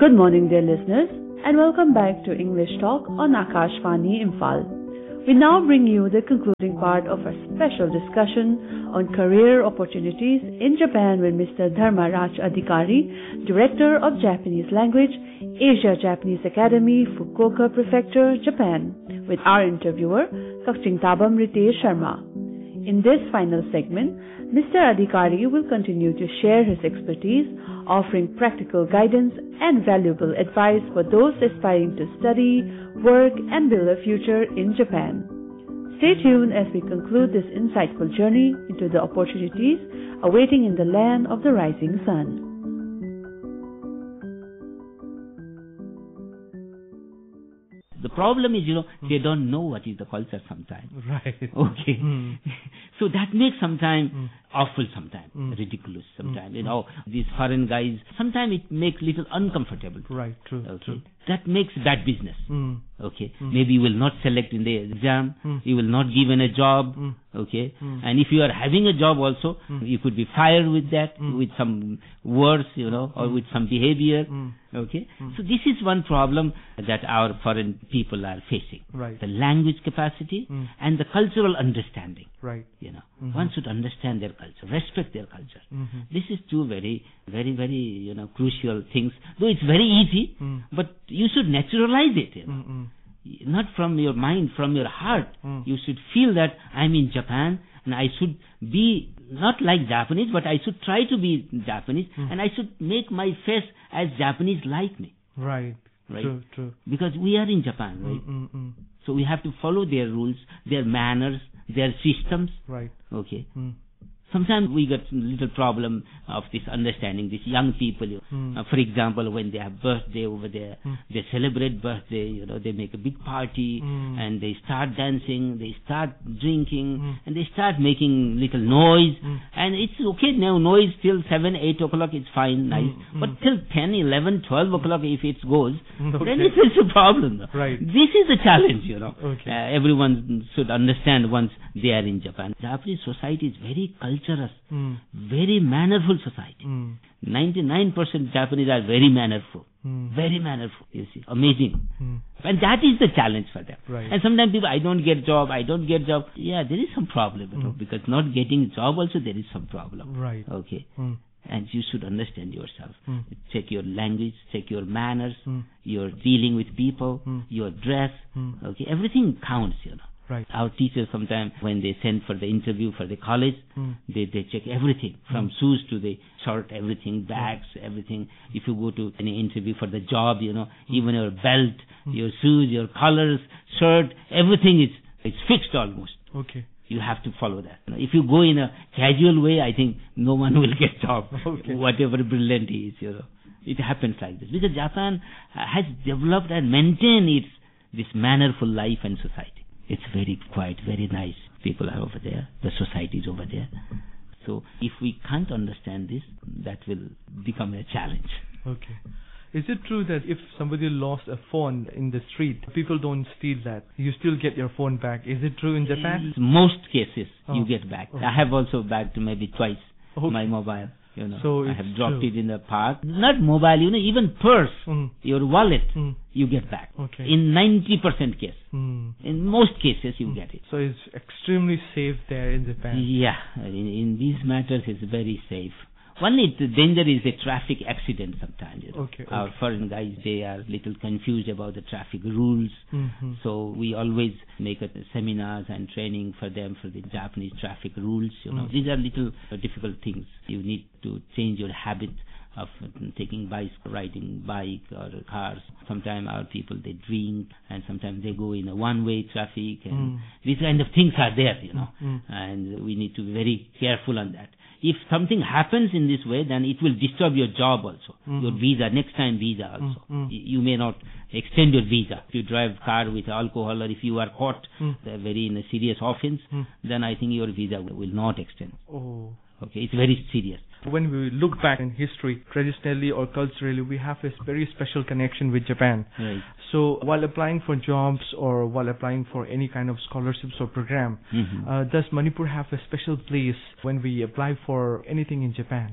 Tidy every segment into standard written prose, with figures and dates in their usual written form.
Good morning, dear listeners, and welcome back to English Talk on Akashvani Imphal. We now bring you the concluding part of our special discussion on career opportunities in Japan with Mr. Dharmaraj Adhikari, Director of Japanese Language, Asia Japanese Academy, Fukuoka Prefecture, Japan, with our interviewer, Kakchingtabam Ritesh Sharma. In this final segment, Mr. Adhikari will continue to share his expertise, offering practical guidance and valuable advice for those aspiring to study, work, and build a future in Japan. Stay tuned as we conclude this insightful journey into the opportunities awaiting in the land of the rising sun. The problem is, they don't know what is the culture sometimes. Right. Okay. So that makes sometimes awful, sometimes ridiculous, sometimes. These foreign guys, sometimes it makes little uncomfortable. Right, true. Okay. True. That makes bad business. Okay. Maybe you will not select in the exam. You will not given a job. Okay. And if you are having a job also, you could be fired with that, with some words, or with some behavior. Okay. So this is one problem that our foreign people are facing. Right. The language capacity and the cultural understanding. Right. One should understand their culture, respect their culture. This is two very, very, very, crucial things. Though it's very easy, but you should naturalize it, Not from your mind, from your heart. You should feel that I'm in Japan and I should be not like Japanese, but I should try to be Japanese and I should make my face as Japanese like me. Right. Right? True. Because we are in Japan, right? So we have to follow their rules, their manners, their systems. Right. Okay. Sometimes we get a little problem of this understanding, these young people. For example, when they have birthday over there, they celebrate birthday, they make a big party and they start dancing, they start drinking and they start making little noise. And it's okay now, noise till 7, 8 o'clock, it's fine, nice. But till 10, 11, 12 o'clock, if it goes, then it's a problem. Right. This is a challenge, Okay. Everyone should understand once they are in Japan. Japanese society is very culturous, very mannerful society. 99% Japanese are very mannerful. Very mannerful, you see. Amazing. And that is the challenge for them. Right. And sometimes people, I don't get job. Yeah, there is some problem, because not getting job also there is some problem. Right. Okay. And you should understand yourself. Check your language, check your manners, your dealing with people, your dress. Okay, everything counts, Right. Our teachers sometimes, when they send for the interview for the college, they check everything, from shoes to the shirt, everything, bags, everything. If you go to any interview for the job, even your belt, your shoes, your collars, shirt, everything is fixed almost. Okay. You have to follow that. If you go in a casual way, I think no one will get job, whatever brilliant he is, It happens like this. Because Japan has developed and maintained this mannerful life and society. It's very quiet, very nice. People are over there. The society is over there. So if we can't understand this, that will become a challenge. Okay. Is it true that if somebody lost a phone in the street, people don't steal that? You still get your phone back. Is it true in Japan? In most cases, you get back. Okay. I have also backed maybe twice my mobile. So I have dropped it in the park. Not mobile, even purse, your wallet, you get back. Okay. In 90% case. In most cases, you get it. So it's extremely safe there in Japan. Yeah, in these matters, it's very safe. Only the danger is a traffic accident sometimes. Okay. Our foreign guys, they are little confused about the traffic rules. So we always make seminars and training for them for the Japanese traffic rules. These are little difficult things. You need to change your habit of taking riding bike or cars. Sometimes our people, they drink, and sometimes they go in a one-way traffic, and these kind of things are there, and we need to be very careful on that. If something happens in this way, then it will disturb your job also, your visa, next time visa also. You may not extend your visa. If you drive car with alcohol, or if you are caught very in a serious offense, then I think your visa will not extend. Oh. Okay, it's very serious. When we look back in history, traditionally or culturally, we have a very special connection with Japan. Right. So while applying for jobs or while applying for any kind of scholarships or program, does Manipur have a special place when we apply for anything in Japan?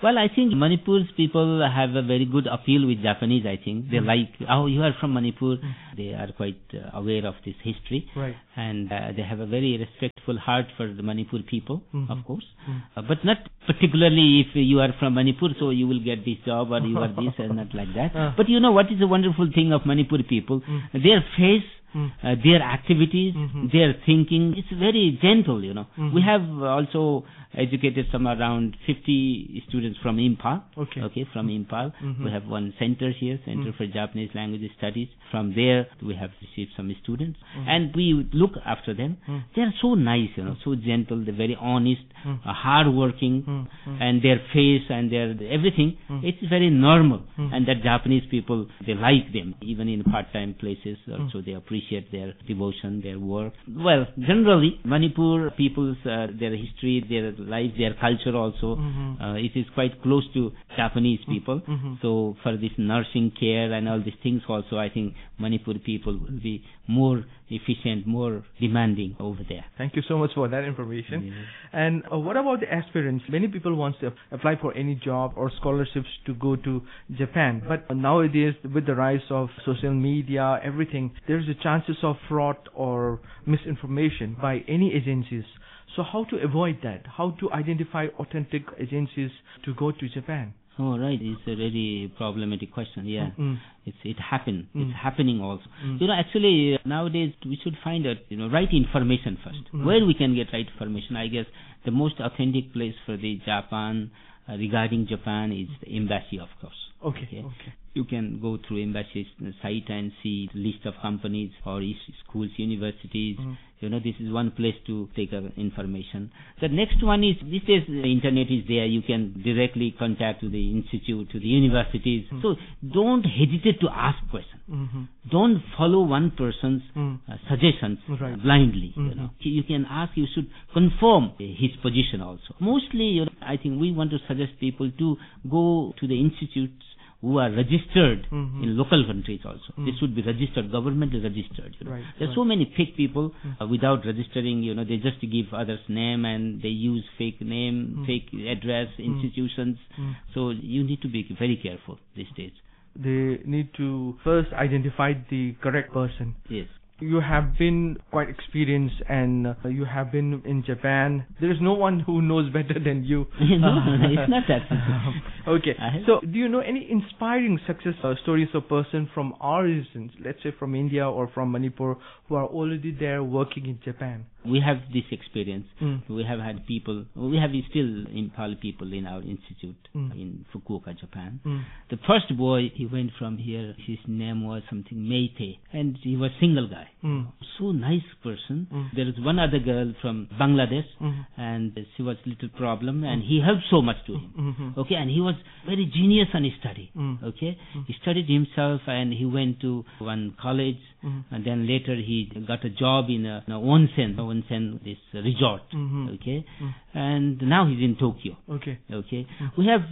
Well, I think Manipur's people have a very good appeal with Japanese, I think. They like, oh, you are from Manipur. They are quite aware of this history. Right. And they have a very respectful heart for the Manipur people, of course. But not particularly if you are from Manipur, so you will get this job or you are this and not like that. But you know what is the wonderful thing of Manipur people? Their face, their activities, their thinking, it's very gentle, you know. We have also educated some around 50 students from Impal. Okay, from Impal. We have one center here, Center for Japanese Language Studies. From there, we have received some students. And we look after them. They are so nice, you know, so gentle, they're very honest, hard-working, and their face and their everything, it's very normal. And that Japanese people, they like them, even in part-time places. Also, they appreciate their devotion, their work. Well, generally, Manipur people's, their history, their life, their culture also, it is quite close to Japanese people. So for this nursing care and all these things also, I think Manipur people will be more efficient, more demanding over there. Thank you so much for that information. And what about the aspirants? Many people want to apply for any job or scholarships to go to Japan. But nowadays, with the rise of social media, everything, there's a chances of fraud or misinformation by any agencies. So how to avoid that? How to identify authentic agencies to go to Japan? Oh, right. It's a very problematic question. Yeah. It happened. It's happening also. You know, actually, nowadays, we should find out, you know, right information first. Where we can get right information? I guess the most authentic place for the Japan, regarding Japan, is the embassy, of course. Okay. You can go through embassy's site and see the list of companies or schools, universities. You know, this is one place to take information. The next one is, these days the internet is there. You can directly contact to the institute, to the universities. So don't hesitate to ask questions. Don't follow one person's suggestions blindly. You know, you can ask. You should confirm his position also. Mostly, you know, I think we want to suggest people to go to the institutes who are registered in local countries also. They should be registered, governmentally registered. You know. There are so many fake people without registering. You know, they just give others name and they use fake name, fake address, institutions. So you need to be very careful these days. They need to first identify the correct person. Yes. You have been quite experienced and you have been in Japan. There is no one who knows better than you. No, it's not that. Okay. So, do you know any inspiring success stories of person from our regions, let's say from India or from Manipur, who are already there working in Japan? We have this experience. We have had people, we have still Impal people in our institute in Fukuoka, Japan. The first boy, he went from here, his name was something Meite, and he was single guy. So nice person. There is one other girl from Bangladesh, and she was little problem, and he helped so much to him. Okay, and he was very genius on his study. Okay, he studied himself, and he went to one college, and then later he got a job in a onsen, this resort. Okay, and now he's in Tokyo. Okay, we have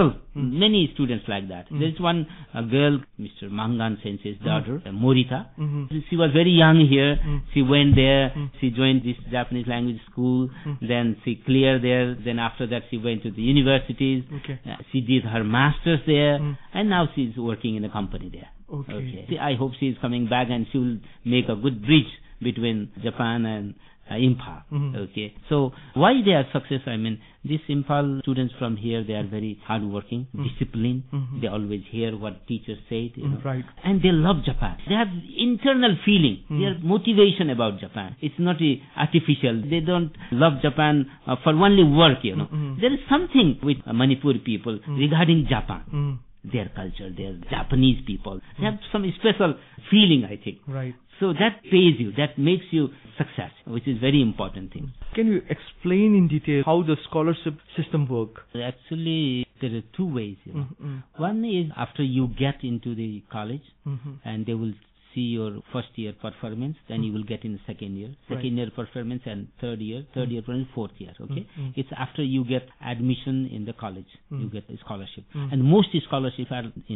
many students like that. There's one girl, Mr. Mangan Sensei's daughter, Morita. She was very young here. She went there. She joined this Japanese language school. Then she cleared there. Then after that, she went to the universities. She did her master's there, and now she's working in a company there. Okay. I hope she is coming back and she will make a good bridge between Japan and Impal. Okay. So why they are success? I mean, these Impal students from here, they are very hardworking, disciplined. They always hear what teachers say, you know, and they love Japan. They have internal feeling, their motivation about Japan. It's not artificial. They don't love Japan for only work, you know. There is something with Manipur people regarding Japan. Their culture, their Japanese people. They have some special feeling, I think. So that pays you, that makes you success, which is very important thing. Can you explain in detail how the scholarship system works? Actually, there are two ways. You know. One is after you get into the college, and they will see your first year performance, then you will get in the second year performance, and third year performance, fourth year. Okay, it's after you get admission in the college, you get a scholarship, and most scholarships are in this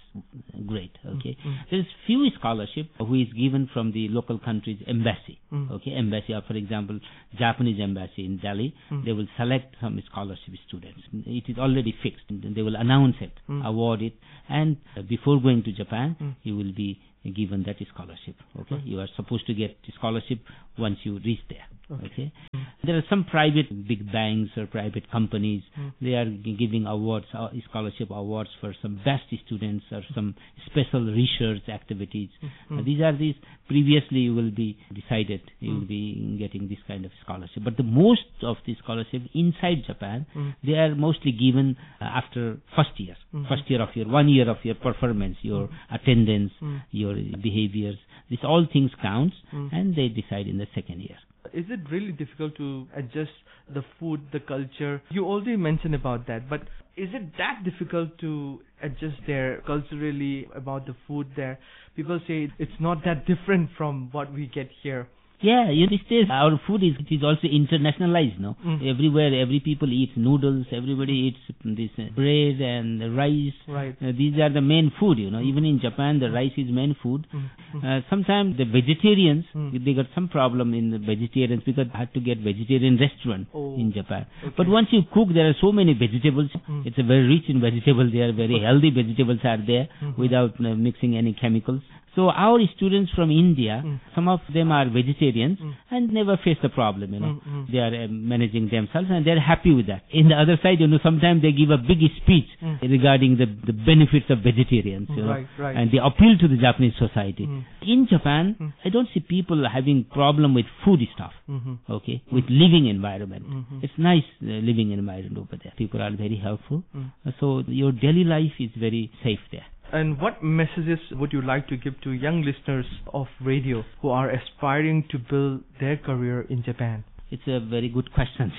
great. Okay, there is few scholarship who is given from the local country's embassy. Okay, embassy, or for example, Japanese embassy in Delhi, they will select some scholarship students. It is already fixed. They will announce it, award it, and before going to Japan, you will be given that scholarship. Okay, you are supposed to get scholarship once you reach there. Okay. There are some private big banks or private companies. They are giving awards, scholarship awards for some best students or some special research activities. These are these. Previously, you will be decided you will be getting this kind of scholarship. But the most of the scholarship inside Japan, they are mostly given after first year of your 1 year of your performance, your attendance, your behaviors. This all things counts, and they decide in the second year. Is it really difficult to adjust the food, the culture? You already mentioned about that, but is it that difficult to adjust there culturally about the food there? People say it's not that different from what we get here. Yeah, these days our food is also internationalized, no? Everywhere, every people eat noodles, everybody eats this bread and rice. Right. These are the main food, Even in Japan, the rice is main food. Sometimes the vegetarians, they got some problem in the vegetarians because they had to get vegetarian restaurant in Japan. Okay. But once you cook, there are so many vegetables. It's a very rich in vegetables. They are very healthy vegetables are there without mixing any chemicals. So our students from India, some of them are vegetarians and never face the problem, They are managing themselves and they are happy with that. In the other side, sometimes they give a big speech regarding the benefits of vegetarians, Right. And they appeal to the Japanese society. In Japan, I don't see people having problem with food stuff, okay, with living environment. It's nice living environment over there. People are very helpful. So your daily life is very safe there. And what messages would you like to give to young listeners of radio who are aspiring to build their career in Japan? It's a very good question,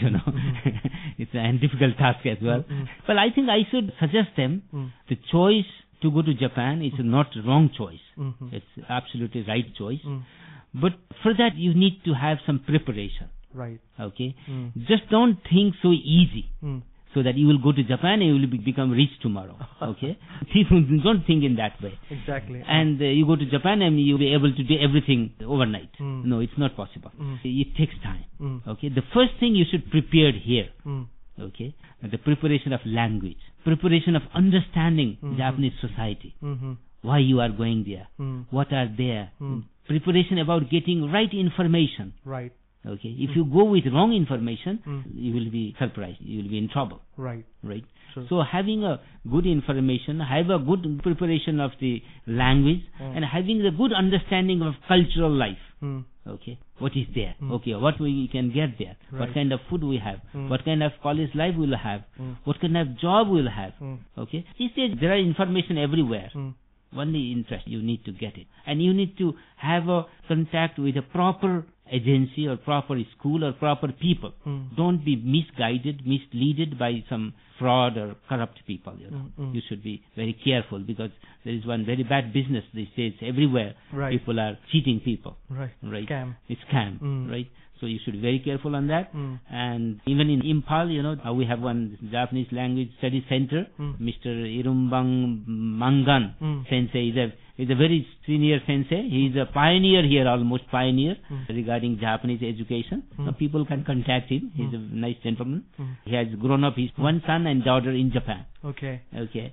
It's a difficult task as well. But I think I should suggest them the choice to go to Japan is not wrong choice. It's absolutely right choice. But for that, you need to have some preparation. Right. Okay? Just don't think so easy. So that you will go to Japan and you will become rich tomorrow. Okay? People don't think in that way. Exactly. And you go to Japan and you'll be able to do everything overnight. No, it's not possible. It takes time. Okay? The first thing you should prepare here. Okay? The preparation of language. Preparation of understanding Japanese society. Why you are going there. What are there. Preparation about getting right information. Right. Okay, if you go with wrong information, you will be surprised. You will be in trouble. Right. Sure. So having a good information, have a good preparation of the language, and having a good understanding of cultural life. Okay, what is there? Okay, what we can get there? Right. What kind of food we have? What kind of college life we will have? What kind of job we will have? Okay, these days there are information everywhere. Only interest, you need to get it. And you need to have a contact with a proper agency or proper school or proper people. Don't be misguided, misleaded by some fraud or corrupt people. You should be very careful because there is one very bad business these days everywhere. Right. People are cheating people. Right. Scam. It's scam. Right. So you should be very careful on that. And even in Impal, we have one Japanese language study center. Mr. Irumbang Mangan Sensei is a very senior sensei. He is a pioneer here, almost pioneer regarding Japanese education. People can contact him. He's a nice gentleman. He has grown up. He's one son and daughter in Japan. Okay.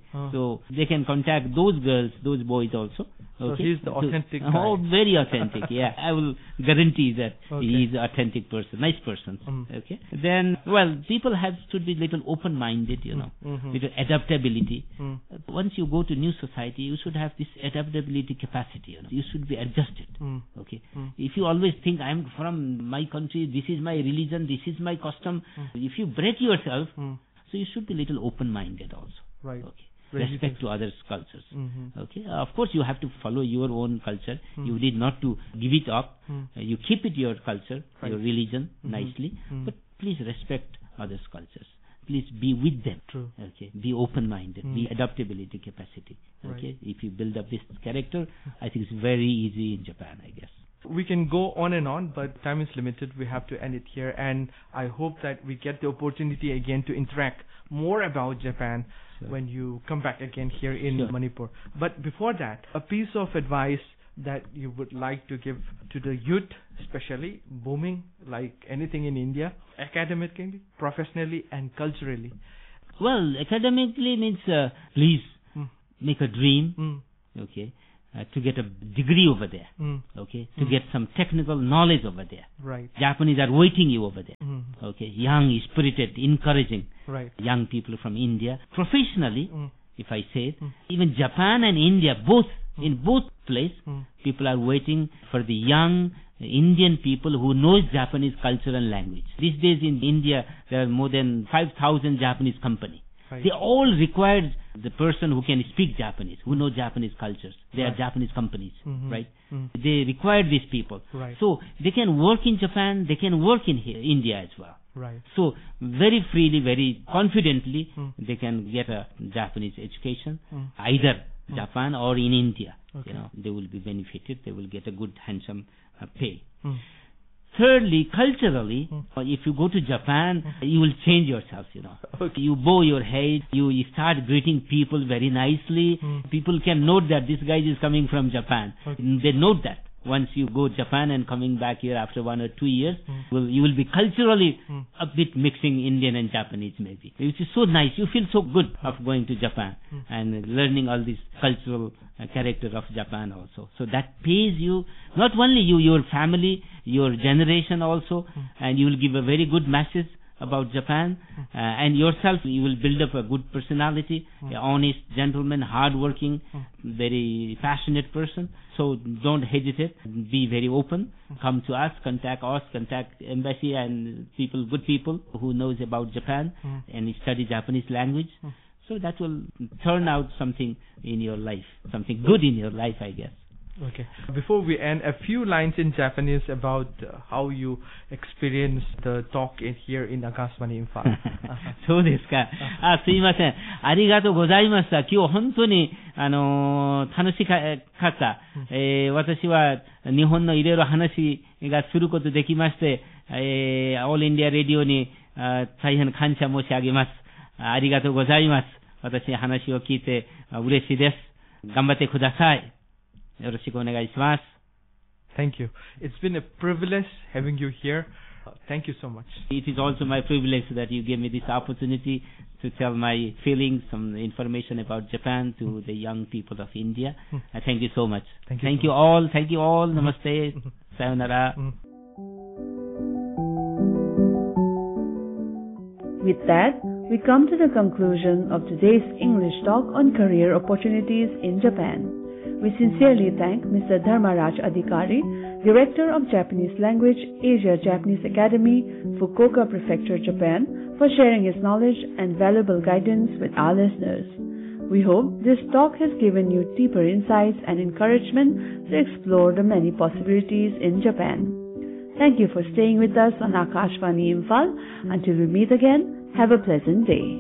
So they can contact those girls, those boys also. So he's the authentic guy. Oh, very authentic. Yeah, I will guarantee that he is an authentic person, nice person. Okay. Then, people should be little open-minded, little adaptability. Once you go to new society, you should have this adaptability capacity. You should be adjusted. Okay. If you always think I'm from my country, this is my religion, this is my custom. If you break yourself, so you should be little open-minded also. Right. Okay. Respect to others' cultures. Okay. Of course, you have to follow your own culture. You need not to give it up. You keep it your culture, your religion nicely, but please respect others' cultures. Please be with them. True. Okay. Be open-minded. Be adaptability capacity. Okay. If you build up this character, I think it's very easy in Japan, I guess. We can go on and on, but time is limited. We have to end it here, and I hope that we get the opportunity again to interact more about Japan. when you come back again here in Manipur. But before that, a piece of advice that you would like to give to the youth, especially booming like anything in India, academically, professionally and culturally. Well, academically means please make a dream, okay, to get a degree over there, okay, to get some technical knowledge over there. Right. Japanese are waiting you over there, okay, young, spirited, encouraging young people from India. Professionally, if I say, even Japan and India, both, in both places, people are waiting for the young Indian people who knows Japanese culture and language. These days in India, there are more than 5,000 Japanese companies. Right. They all require the person who can speak Japanese, who know Japanese cultures. They are Japanese companies, right? They require these people. Right. So they can work in Japan, they can work in India as well. Right. So very freely, very confidently, they can get a Japanese education, either Japan or in India. Okay. You know, they will be benefited. They will get a good, handsome pay. Thirdly, culturally, if you go to Japan, you will change yourself, you know. Okay. You bow your head, you start greeting people very nicely. People can note that this guy is coming from Japan. Okay. They note that. Once you go to Japan and coming back here after 1 or 2 years, you will be culturally a bit mixing Indian and Japanese maybe. Which is so nice. You feel so good of going to Japan and learning all this cultural character of Japan also. So that pays you, not only you, your family, your generation also, and you will give a very good message about Japan, and yourself, you will build up a good personality, an honest gentleman, hard-working, very passionate person. So don't hesitate, be very open, come to us, contact embassy and good people who knows about Japan and study Japanese language. So that will turn out something in your life, something good in your life, I guess. Okay. Before we end, a few lines in Japanese about how you experience the talk here in Akashvani Imphal. そうですか。すいません。ありがとうございました。今日本当に、楽しかった。私は日本のいろいろ話がすることできまして、オールインディアレディオに大変感謝申し上げます。ありがとうございます。私話を聞いて嬉しいです。頑張ってください。よろしくお願いします。 Thank you. It's been a privilege having you here. Thank you so much. It is also my privilege that you gave me this opportunity to tell my feelings, some information about Japan to the young people of India. Thank you so much. Thank you all. Thank you all. Namaste. Sayonara. With that, we come to the conclusion of today's English talk on career opportunities in Japan. We sincerely thank Mr. Dharmaraj Adhikari, Director of Japanese Language, Asia Japanese Academy, Fukuoka Prefecture, Japan, for sharing his knowledge and valuable guidance with our listeners. We hope this talk has given you deeper insights and encouragement to explore the many possibilities in Japan. Thank you for staying with us on Akashvani Imphal. Until we meet again, have a pleasant day.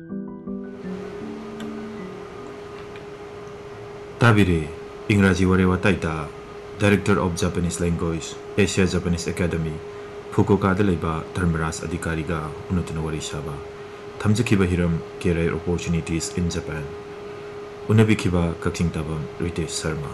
Tabiri, Ingraji Warewa Taita, Director of Japanese Language, Asia Japanese Academy, Fukuoka Leba, Dharmaraj Adhikari ga Unutuna Warisaba, Tamjakiba Hiram, Career Opportunities in Japan, Unabikiba Kaksing Tabam, Ritesh Sarma.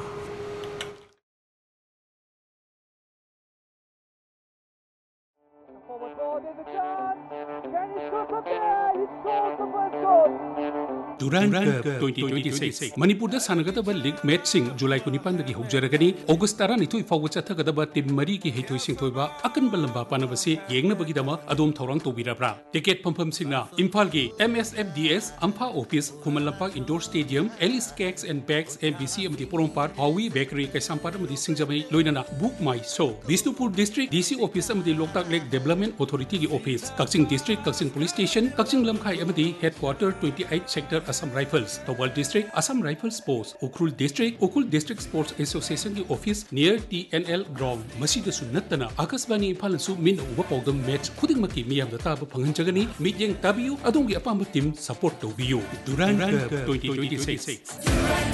Durand Cup 2026 Manipurda sanagada league match sing July 19 dagi haujaragani August 12 fawga chathagada team mari ki heitoi singthoiba akan balamba panabasi yengna bagidama adom thorang tobirabra ticket phampham singna Imphal gi MSFDS Ampha Office Khumalampak Indoor Stadium Alice Cakes and Bags MBC amdi Porompat Hawi Bakery Kaisampar amdi Singjamai loinana Book My Show Bisnupur District DC Office amdi Loktak Lake Development Authority gi office Kaksing District Kaksing Police Station Kaksing Lamkhai amdi Headquarter 28 Sector Assam Rifles, Tawal District, Assam Rifles Post, Ukrul District Sports Association ki office near TNL Ground. Masida su nattana Akashvani Imphal su min uba pawdam match khuding maki miyam da taba phanganjagani midyeng tabiyu adongi apamba team support to biyu. Durand Cup 2026.